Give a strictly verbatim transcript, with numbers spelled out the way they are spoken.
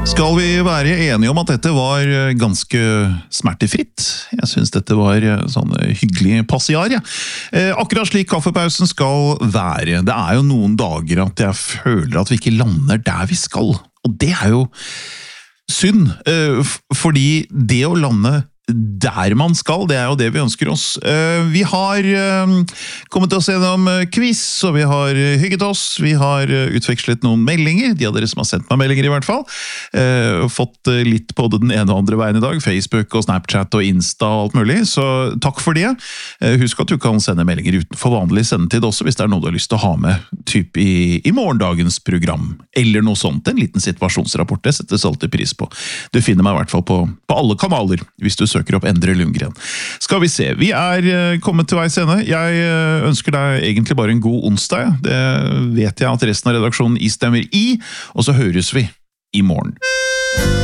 Skal vi være enige om at dette var ganske smertefritt? Jeg synes dette var sånn hyggelig passiar, ja. Eh, akkurat slik kaffepausen skal være. Det er jo noen dager at jeg føler at vi ikke lander der vi skal. Og det er jo synd, eh, fordi det å lande der man skal, det er jo det vi ønsker oss. Vi har kommet oss gjennom quiz, og vi har hygget oss, vi har utvekslet noen meldinger, de av dere som har sendt meg meldinger i hvert fall, fått litt på det den ene og andre veien i dag, Facebook og Snapchat og Insta og alt mulig, så takk for det. Husk at du kan sende meldinger utenfor vanlig sendetid også, hvis det er noe du har lyst til å ha med typ i, i morgendagens program, eller noe sånt, en liten situasjonsrapport, det settes alltid pris på. Du finner meg i hvert fall på, på alle kanaler, hvis du søker opp Endre Lundgren. Skal vi se, vi er kommet til veis ende. Jeg ønsker deg egentlig bare en god onsdag. Det vet jeg at resten av redaksjonen istemmer i, og så høres vi i morgen.